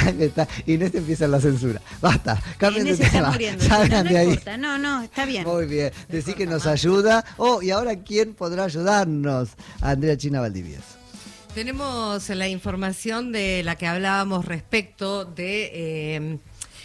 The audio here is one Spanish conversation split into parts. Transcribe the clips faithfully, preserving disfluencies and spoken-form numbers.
Está, Inés empieza la censura. Basta, cambien de Inés está tema. muriendo. Salgan No, de no ahí. importa, no, no, está bien. Muy bien. Decí que nos ayuda. Oh, y ahora, ¿quién podrá ayudarnos? Andrea China Valdivieso. Tenemos la información de la que hablábamos respecto de eh,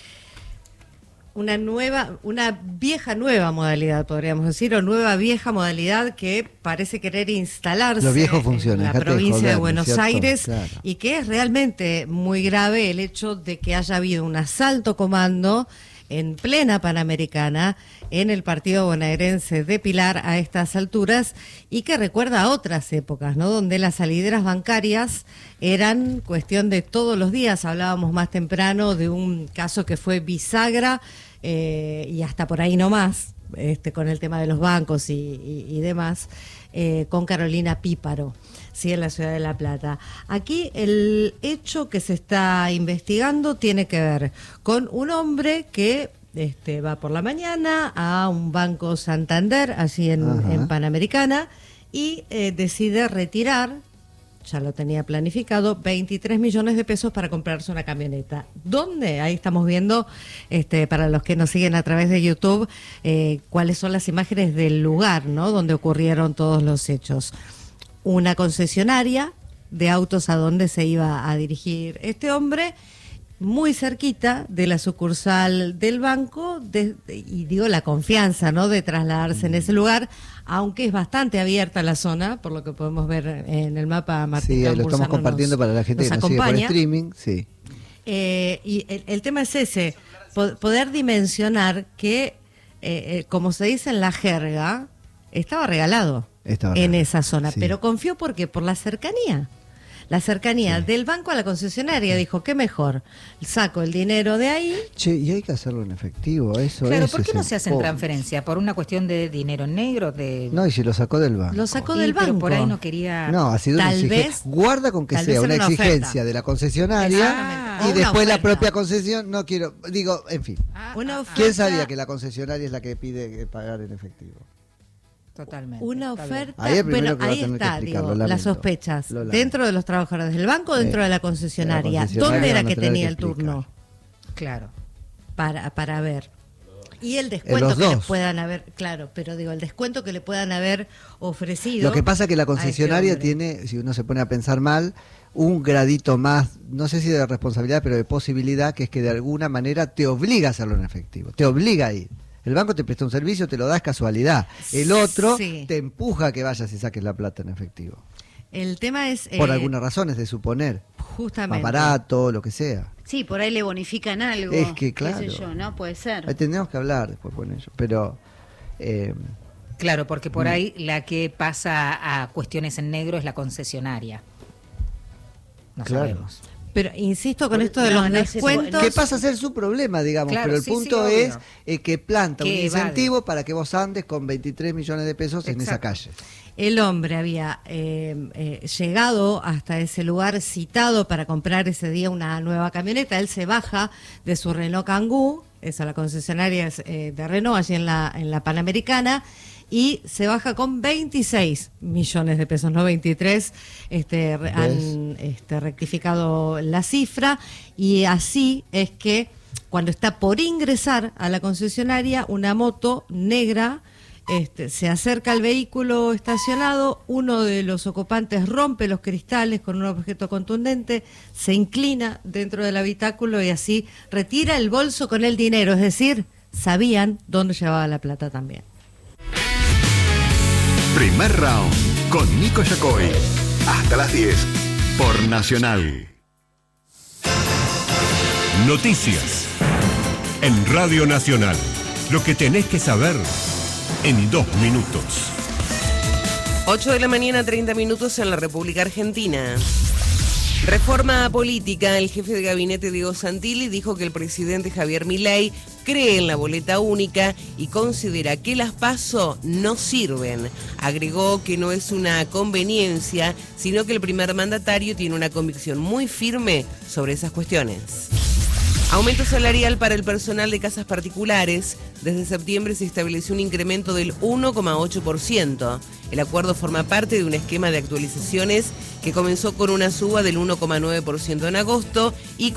una nueva, una vieja nueva modalidad, podríamos decir, o nueva vieja modalidad que parece querer instalarse Los viejos funcionan, en la dejate de provincia joder, de ¿no es Buenos cierto? Aires, Claro. y que es realmente muy grave el hecho de que haya habido un asalto comando en plena Panamericana, en el partido bonaerense de Pilar a estas alturas, y que recuerda a otras épocas, ¿no? Donde las salideras bancarias eran cuestión de todos los días. Hablábamos más temprano de un caso que fue bisagra, eh, y hasta por ahí no más, este, con el tema de los bancos y, y, y demás, eh, con Carolina Píparo, sí, en la ciudad de La Plata. Aquí el hecho que se está investigando tiene que ver con un hombre que este, va por la mañana a un banco Santander, así en, en Panamericana, y eh, decide retirar, ya lo tenía planificado, veintitrés millones de pesos para comprarse una camioneta. ¿Dónde? Ahí estamos viendo, este, para los que nos siguen a través de YouTube, eh, cuáles son las imágenes del lugar, ¿no? Donde ocurrieron todos los hechos. Una concesionaria de autos a donde se iba a dirigir este hombre, muy cerquita de la sucursal del banco, de, de, y digo la confianza, ¿no?, de trasladarse en ese lugar, aunque es bastante abierta la zona, por lo que podemos ver en el mapa. Martín Sí, Camburza lo estamos compartiendo nos, para la gente que nos sigue por streaming, sí. Eh, y el, el tema es ese, po- poder dimensionar que, eh, eh, como se dice en la jerga, estaba regalado Estaba en regalado, esa zona, sí. pero confió porque por la cercanía. La cercanía Sí. del banco a la concesionaria, dijo, ¿qué mejor? Saco el dinero de ahí. Che, y hay que hacerlo en efectivo, eso Claro, es. ¿por qué es no el se hacen po- transferencias? ¿Por una cuestión de dinero negro? De... No, y si lo sacó del banco. Lo sacó Y, del pero banco. por ahí no quería... No, ha sido una Tal exigencia. vez- Guarda con que tal sea vez una era una exigencia oferta. de la concesionaria Exactamente. O y una después la oferta. propia concesión, no quiero, digo, en fin. Ah, Una ah, ah, oferta- ¿Quién sabía que la concesionaria es la que pide pagar en efectivo? Totalmente. Una está bien. oferta, Ahí es el primero bueno, que va a ahí tener que está, explicar, digo, lo las lamento. sospechas, Lo lamento. ¿dentro de los trabajadores del banco o dentro Eh, de la de concesionaria? la concesionaria ¿Dónde era van a que tener tenía que el explicar. turno Claro. para, para ver? Y el descuento los que le dos. puedan haber, claro, pero digo, el descuento que le puedan haber ofrecido. Lo que pasa es que la a este concesionaria hombre. tiene, si uno se pone a pensar mal, un gradito más, no sé si de responsabilidad, pero de posibilidad, que es que de alguna manera te obliga a hacerlo en efectivo, te obliga a ir. El banco te presta un servicio, te lo da, es casualidad. El otro Sí. te empuja a que vayas y saques la plata en efectivo. El tema es... Por eh, alguna razón, es de suponer. Justamente. Más barato, lo que sea. Sí, por ahí le bonifican algo. Es que, claro. Qué sé yo, ¿no? Puede ser. Ahí tendríamos que hablar después con ellos. Pero... Eh, Claro, porque Mm. por ahí la que pasa a cuestiones en negro es la concesionaria. No Claro. sabemos. Pero insisto con esto de No, los no se descuentos... que pasa a ser su problema, digamos, Claro, pero el sí, punto sí, es obvio. eh, que planta un Que evade. incentivo para que vos andes con veintitrés millones de pesos en esa Exacto. calle. El hombre había eh, eh, llegado hasta ese lugar citado para comprar ese día una nueva camioneta. Él se baja de su Renault Kangoo, esa la concesionaria es, eh, de Renault, allí en la, en la Panamericana, y se baja con veintiséis millones de pesos, no veintitrés, este, re- han este, rectificado la cifra, y así es que cuando está por ingresar a la concesionaria, una moto negra este, se acerca al vehículo estacionado, uno de los ocupantes rompe los cristales con un objeto contundente, se inclina dentro del habitáculo y así retira el bolso con el dinero, es decir, sabían dónde llevaba la plata también. Primer round con Nico Yacoy. Hasta las diez por Nacional. Noticias en Radio Nacional. Lo que tenés que saber en dos minutos. ocho de la mañana, treinta minutos en la República Argentina. Reforma política. El jefe de gabinete Diego Santilli dijo que el presidente Javier Milei cree en la boleta única y considera que las PASO no sirven. Agregó que no es una conveniencia, sino que el primer mandatario tiene una convicción muy firme sobre esas cuestiones. Aumento salarial para el personal de casas particulares. Desde septiembre se estableció un incremento del uno coma ocho por ciento. El acuerdo forma parte de un esquema de actualizaciones que comenzó con una suba del uno coma nueve por ciento en agosto y